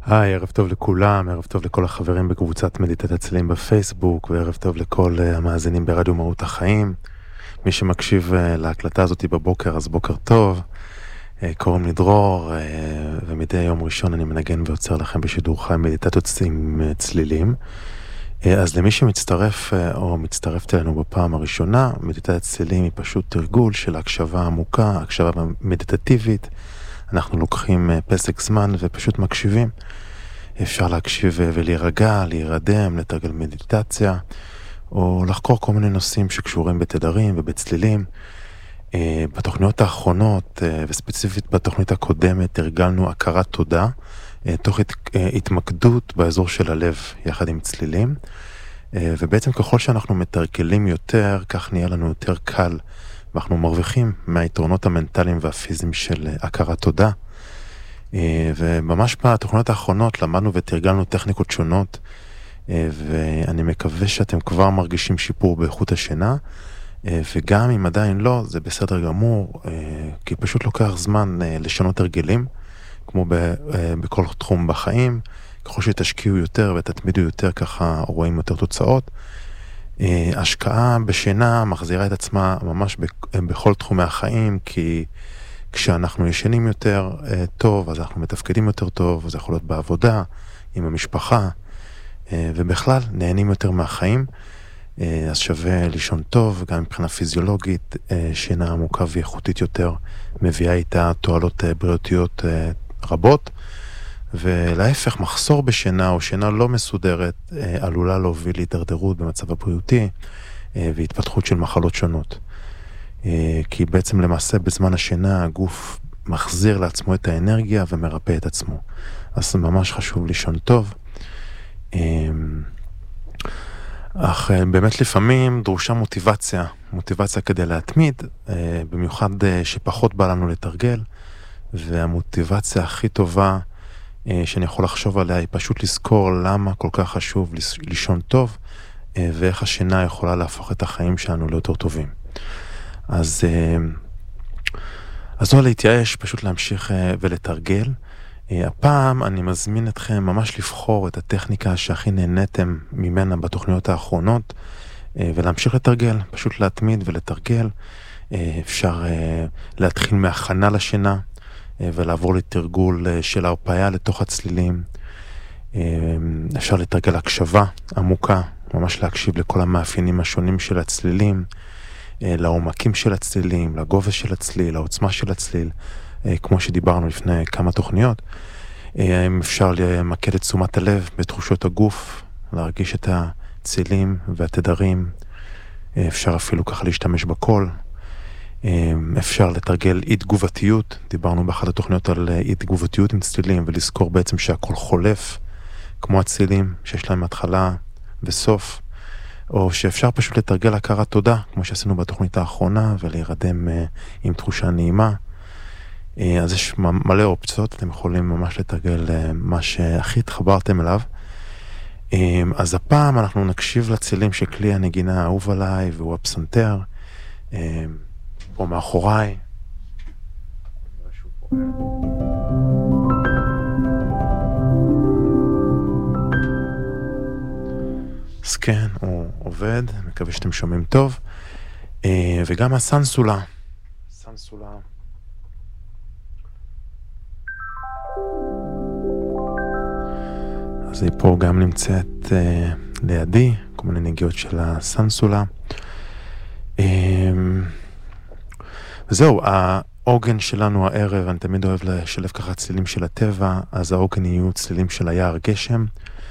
היי, ערב טוב לכולם, ערב טוב לכל החברים בקבוצת מדיטת צלילים בפייסבוק, וערב טוב לכל המאזינים ברדיו מהות החיים. מי שמקשיב להקלטה הזאת בבוקר, אז בוקר טוב. קוראים לי דרור, ומדי יום ראשון אני מנגן ויוצר לכם בשידור חי מדיטציות עם צלילים. אז למי שמצטרף או מצטרפת אלינו בפעם הראשונה, מדיטת צלילים היא פשוט תרגול של הקשבה עמוקה, הקשבה מדיטטיבית. אנחנו לוקחים פסק זמן ופשוט מקשיבים. אפשר להקשיב ולהירגע, להירדם, לתרגל מדיטציה, או לחקור כל מיני נושאים שקשורים בתדרים ובצלילים. בתוכניות האחרונות, וספציפית בתוכנית הקודמת, תרגלנו הכרת תודה, תוך התמקדות באזור של הלב יחד עם צלילים. ובעצם ככל שאנחנו מתרגלים יותר, כך נהיה לנו יותר קל, ואנחנו מרוויחים מהיתרונות המנטליים והפיזיים של הכרת תודה. וממש בתוכניות האחרונות למדנו ותרגלנו טכניקות שונות, ואני מקווה שאתם כבר מרגישים שיפור באיכות השינה, וגם אם עדיין לא, זה בסדר גמור, כי פשוט לוקח זמן לשנות הרגלים, כמו בכל תחום בחיים. ככל שתשקיעו יותר ותתמידו יותר, ככה רואים יותר תוצאות. השקעה בשינה מחזירה את עצמה ממש בכל תחומי החיים, כי כשאנחנו ישנים יותר טוב, אז אנחנו מתפקדים יותר טוב, זה יכול להיות בעבודה, עם המשפחה, ובכלל נהנים יותר מהחיים. אז שווה לישון טוב, גם מבחינה פיזיולוגית, שינה עמוקה ואיכותית יותר, מביאה איתה תועלות בריאותיות רבות, ולהפך, מחסור בשינה או שינה לא מסודרת עלולה להוביל להידרדרות במצב הבריאותי והתפתחות של מחלות שונות. כי בעצם למעשה בזמן השינה הגוף מחזיר לעצמו את האנרגיה ומרפא את עצמו. אז ממש חשוב לישון טוב. אך באמת לפעמים דרושה מוטיבציה כדי להתמיד, במיוחד שפחות בא לנו לתרגל, והמוטיבציה הכי טובה שאני יכול לחשוב עליה היא פשוט לזכור למה כל כך חשוב לישון טוב, ואיך השינה יכולה להפוך את החיים שלנו ליותר טובים. אז לא להתייאש, פשוט להמשיך ולתרגל. הפעם אני מזמין אתכם ממש לבחור את הטכניקה שהכי נהניתם ממנה בתוכניות האחרונות, ולהמשיך לתרגל, פשוט להתמיד ולתרגל. אפשר להתחיל מהכנה לשינה, ולעבור לתרגול של הרפאיה לתוך הצלילים. אפשר לתרגל הקשבה עמוקה, ממש להקשיב לכל המאפיינים השונים של הצלילים, לעומקים של הצלילים, לגובה של הצליל, לעוצמה של הצליל, כמו שדיברנו לפני כמה תוכניות. אפשר למקד את תשומת הלב בתחושות הגוף, להרגיש את הצלילים והתדרים. אפשר אפילו ככה להשתמש בקול. אפשר לתרגל אי תגובתיות, דיברנו באחת התוכניות על אי תגובתיות עם צלילים, ולזכור בעצם שהכל חולף, כמו הצלילים שיש להם התחלה וסוף. או שאפשר פשוט לתרגל הכרת תודה, כמו שעשינו בתוכנית האחרונה, ולהירדם עם תחושה נעימה. אז יש מלא אופציות, אתם יכולים ממש לתרגל מה שהכי התחברתם אליו. אז הפעם אנחנו נקשיב לצלילים שכלי הנגינה האהוב עליי, והוא הפסנתר, פה מאחוריי. אז כן, הוא עובד, מקווה שאתם שומעים טוב. וגם הסנסולה. אז היא פה גם נמצאת לידי, כל מיני נגיעות של הסנסולה. וזהו, העוגן שלנו הערב, אני תמיד אוהב לשלב ככה צלילים של הטבע, אז העוגן יהיו צלילים של היער גשם.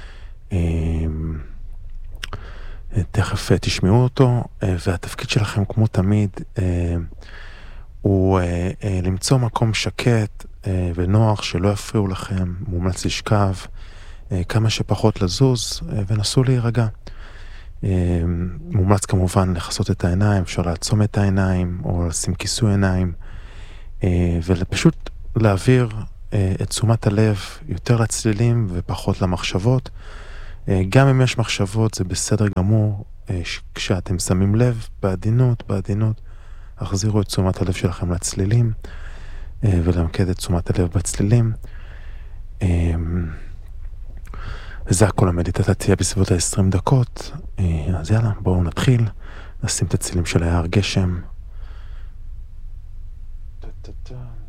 תכף תשמעו אותו, והתפקיד שלכם כמו תמיד הוא למצוא מקום שקט ונוח שלא יפריעו לכם, מומלץ לשכב, כמה שפחות לזוז, ונסו להירגע. מומלץ כמובן לחסות את העיניים, אפשר לעצום את העיניים או לשים כיסוי עיניים, ופשוט להעביר את תשומת הלב יותר לצלילים ופחות למחשבות. גם אם יש מחשבות זה בסדר גמור, כשאתם שמים לב בעדינות, החזירו את תשומת הלב שלכם לצלילים, ולמקד את תשומת הלב בצלילים. וזה הכל, המדיטציה תהיה בסביבות ה-20 דקות. אז יאללה, בואו נתחיל. נשים את הצילים של היער גשם.